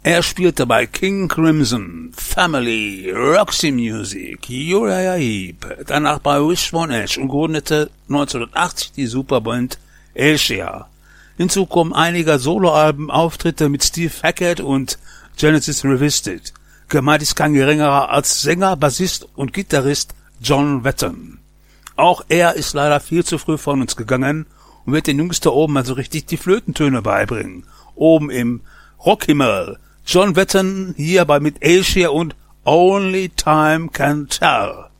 Er spielte bei King Crimson, Family, Roxy Music, Uriah Heep, danach bei Wishbone Ash und gründete 1980 die Superband Asia. Hinzu kommen einige Soloalben-Auftritte mit Steve Hackett und Genesis Revisited. Gemeint ist kein geringerer als Sänger, Bassist und Gitarrist John Wetton. Auch er ist leider viel zu früh von uns gegangen und wird den Jungs da oben also richtig die Flötentöne beibringen. Oben im Rockhimmel. John Wetton hierbei mit Asia und Only Time Can Tell.